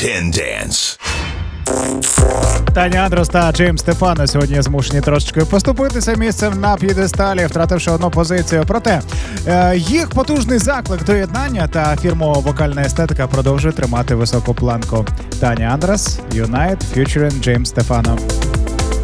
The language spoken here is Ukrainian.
10 Dance. Таня Андрос та Джеймс Стефано сьогодні змушені трошечки поступитися місцем на п'єдесталі, втративши одну позицію. Проте їх потужний заклик до єднання та фірмова вокальна естетика продовжує тримати високу планку. Таня Андрос, Unite, featuring Джеймс Стефано.